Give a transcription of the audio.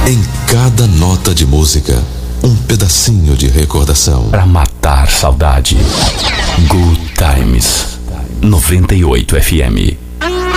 Em cada nota de música, um pedacinho de recordação. Pra matar saudade. Good Times. 98 FM.